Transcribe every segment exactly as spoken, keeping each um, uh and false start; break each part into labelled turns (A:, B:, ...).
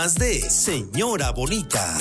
A: Más de Señora Bonita.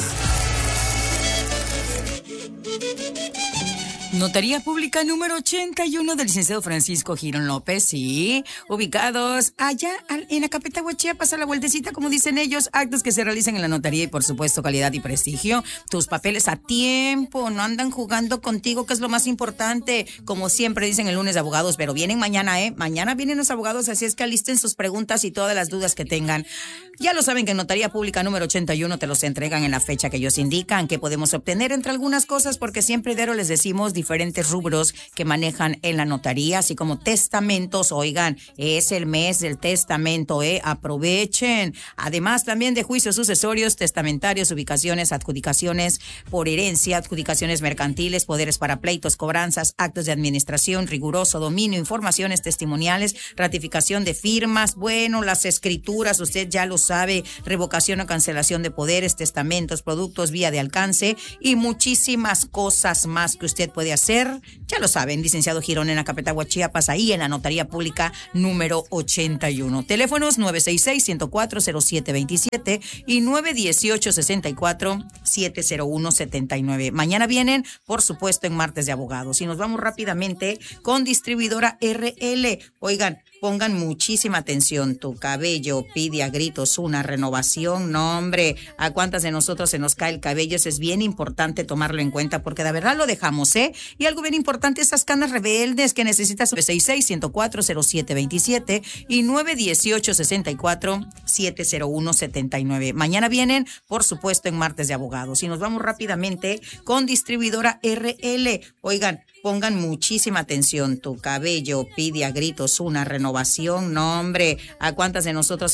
B: Notaría Pública número ochenta y uno del licenciado Francisco Girón López, sí, ubicados allá en Acapetagua, Chiapas, a la vueltecita, como dicen ellos, actos que se realizan en la notaría y por supuesto calidad y prestigio, tus papeles a tiempo, no andan jugando contigo, que es lo más importante, como siempre dicen el lunes de abogados, pero vienen mañana, ¿eh? Mañana vienen los abogados, así es que alisten sus preguntas y todas las dudas que tengan. Ya lo saben que en Notaría Pública número ochenta y uno te los entregan en la fecha que ellos indican, que podemos obtener entre algunas cosas, porque siempre Dero les decimos diferentes rubros que manejan en la notaría, así como testamentos. Oigan, es el mes del testamento, eh, aprovechen. Además también de juicios sucesorios, testamentarios, ubicaciones, adjudicaciones por herencia, adjudicaciones mercantiles, poderes para pleitos, cobranzas, actos de administración, riguroso dominio, informaciones testimoniales, ratificación de firmas, bueno, las escrituras, usted ya lo sabe, revocación o cancelación de poderes, testamentos, productos, vía de alcance y muchísimas cosas más que usted puede hacer. Ya lo saben, licenciado Girón en Acapetagua, Chiapas, ahí en la Notaría Pública número ochenta y uno. Teléfonos nueve seis seis, uno cero cuatro, cero siete dos siete y nueve uno ocho, seis cuatro, siete cero uno siete nueve. Mañana vienen, por supuesto, en Martes de Abogados. Y nos vamos rápidamente con Distribuidora R L. Oigan, pongan muchísima atención. Tu cabello pide a gritos una renovación. No, hombre, ¿a cuántas de nosotros se nos cae el cabello? Eso es bien importante tomarlo en cuenta porque de verdad lo dejamos, ¿eh? Y algo bien importante, esas canas rebeldes que necesitas, nueve seis seis, uno cero cuatro, cero siete dos siete y nueve uno ocho, seis cuatro, siete cero uno siete nueve. Mañana vienen, por supuesto, en Martes de Abogados. Y nos vamos rápidamente con Distribuidora R L. Oigan, pongan muchísima atención. Tu cabello pide a gritos una renovación. No, hombre, ¿a cuántas de nosotros